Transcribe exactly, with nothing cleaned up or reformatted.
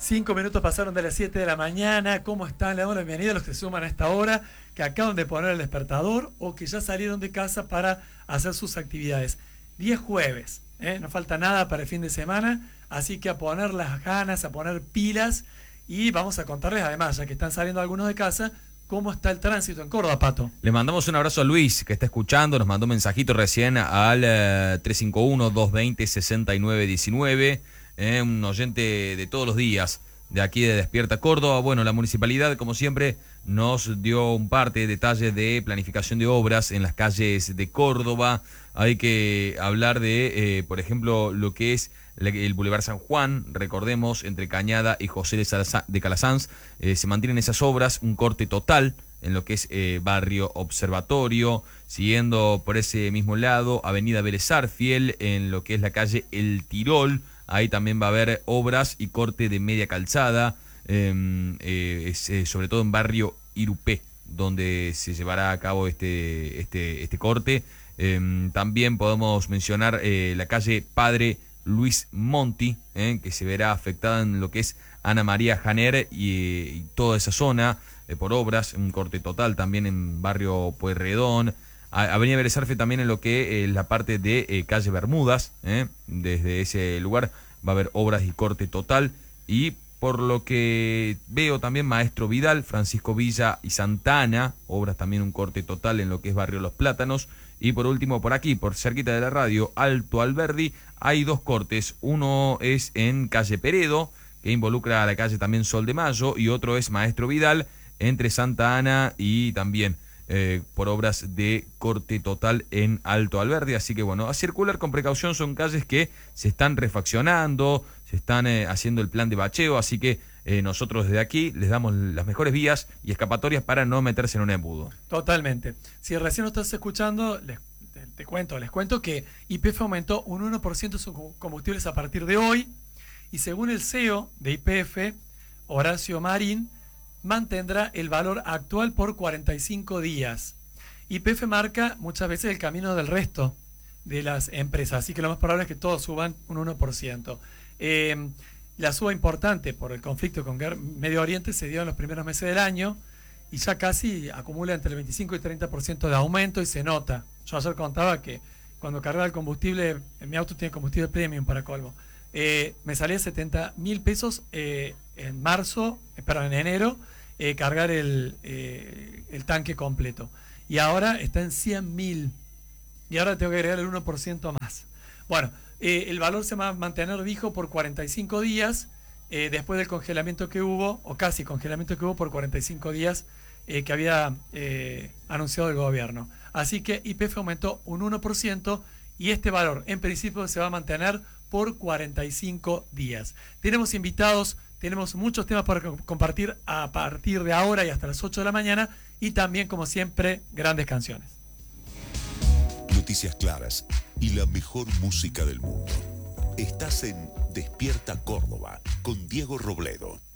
Cinco minutos pasaron de las siete de la mañana. ¿Cómo están? Le damos la bienvenida a los que se suman a esta hora, que acaban de poner el despertador o que ya salieron de casa para hacer sus actividades. Día jueves, ¿eh? No falta nada para el fin de semana, así que a poner las ganas, a poner pilas, y vamos a contarles además, ya que están saliendo algunos de casa, cómo está el tránsito en Córdoba, Pato. Le mandamos un abrazo a Luis, que está escuchando, nos mandó un mensajito recién al eh, tres cinco uno, dos dos cero, seis nueve uno nueve. Eh, un oyente de todos los días de aquí de Despierta Córdoba. Bueno, la municipalidad, como siempre, nos dio un parte de detalles de planificación de obras en las calles de Córdoba. Hay que hablar de, eh, por ejemplo, lo que es el Boulevard San Juan. Recordemos, entre Cañada y José de, Salazá, de Calasanz, eh, se mantienen esas obras, un corte total en lo que es eh, Barrio Observatorio, siguiendo por ese mismo lado, Avenida Vélez Sarsfield, en lo que es la calle El Tirol. Ahí también va a haber obras y corte de media calzada, eh, eh, es, eh, sobre todo en barrio Irupé, donde se llevará a cabo este, este, este corte. Eh, también podemos mencionar eh, la calle Padre Luis Monti, eh, que se verá afectada en lo que es Ana María Janer y, y toda esa zona eh, por obras, un corte total también en barrio Pueyrredón. Avenida Vélez Sarsfield también en lo que es eh, la parte de eh, calle Bermudas, eh, desde ese lugar va a haber obras y corte total. Y por lo que veo también Maestro Vidal, Francisco Villa y Santa Ana, obras también un corte total en lo que es barrio Los Plátanos. Y por último, por aquí, por cerquita de la radio, Alto Alberdi, hay dos cortes. Uno es en calle Peredo, que involucra a la calle también Sol de Mayo, y otro es Maestro Vidal, entre Santa Ana y también Eh, por obras de corte total en Alto Alberdi. Así que bueno, a circular con precaución, son calles que se están refaccionando, se están eh, haciendo el plan de bacheo, así que eh, nosotros desde aquí les damos las mejores vías y escapatorias para no meterse en un embudo. Totalmente. Si recién nos estás escuchando, les, te, te cuento, les cuento que Y P F aumentó un uno por ciento sus combustibles a partir de hoy, y según el C E O de Y P F, Horacio Marín, mantendrá el valor actual por cuarenta y cinco días. Y P F marca muchas veces el camino del resto de las empresas, así que lo más probable es que todos suban un uno por ciento. Eh, la suba importante por el conflicto con Medio Oriente se dio en los primeros meses del año y ya casi acumula entre el veinticinco y treinta por ciento de aumento, y se nota. Yo ayer contaba que cuando cargaba el combustible, en mi auto tiene combustible premium para colmo, eh, me salía setenta mil pesos eh, en marzo, eh, perdón, en enero, eh, cargar el, eh, el tanque completo. Y ahora está en cien mil. Y ahora tengo que agregar el uno por ciento más. Bueno, eh, el valor se va a mantener, dijo, por cuarenta y cinco días, eh, después del congelamiento que hubo, o casi congelamiento que hubo por cuarenta y cinco días eh, que había eh, anunciado el gobierno. Así que Y P F aumentó un uno por ciento y este valor en principio se va a mantener por cuarenta y cinco días. Tenemos invitados, tenemos muchos temas para compartir a partir de ahora y hasta las ocho de la mañana, y también, como siempre, grandes canciones. Noticias claras y la mejor música del mundo. Estás en Despierta Córdoba con Diego Robledo.